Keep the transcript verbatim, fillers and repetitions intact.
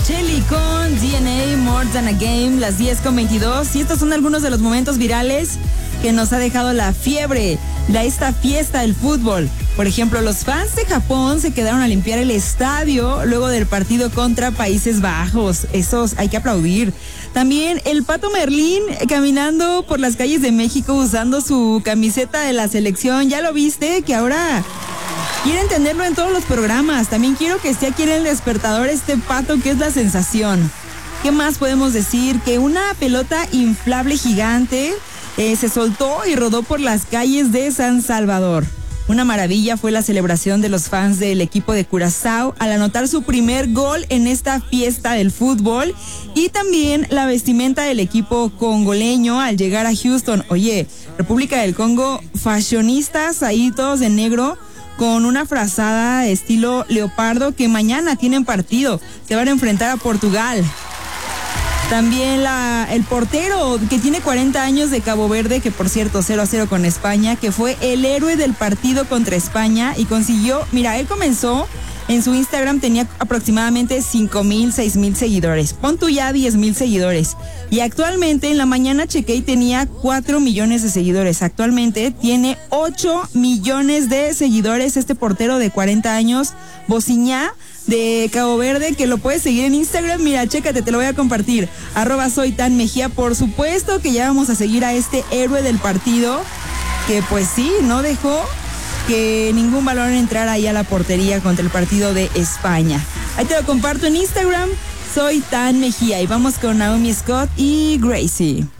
Bocelli con D N A More Than a Game, las diez con veintidós. Y estos son algunos de los momentos virales que nos ha dejado la fiebre de esta fiesta del fútbol. Por ejemplo, los fans de Japón se quedaron a limpiar el estadio luego del partido contra Países Bajos. Esos hay que aplaudir. También el Pato Merlín caminando por las calles de México usando su camiseta de la selección. ¿Ya lo viste? Que ahora quieren tenerlo en todos los programas. También quiero que esté aquí en El Despertador este Pato, que es la sensación. ¿Qué más podemos decir? Que una pelota inflable gigante eh, se soltó y rodó por las calles de San Salvador. Una maravilla fue la celebración de los fans del equipo de Curazao al anotar su primer gol en esta fiesta del fútbol, y también la vestimenta del equipo congoleño al llegar a Houston. Oye, República del Congo, fashionistas ahí todos de negro, con una frazada estilo leopardo, que mañana tienen partido, se van a enfrentar a Portugal. También la, el portero que tiene cuarenta años de Cabo Verde, que por cierto cero a cero con España, que fue el héroe del partido contra España y consiguió, mira, él comenzó en su Instagram, tenía aproximadamente cinco mil, seis mil seguidores, pon tú ya diez mil seguidores, y actualmente en la mañana chequé y tenía cuatro millones de seguidores. Actualmente tiene ocho millones de seguidores este portero de cuarenta años, Bociñá, de Cabo Verde, que lo puedes seguir en Instagram. Mira, chécate, te lo voy a compartir, arroba soy tan Mejía. Por supuesto que ya vamos a seguir a este héroe del partido, que pues sí, no dejó que ningún balón entrara ahí a la portería contra el partido de España. Ahí te lo comparto en Instagram, soy tan Mejía, y vamos con Naomi Scott y Gracie.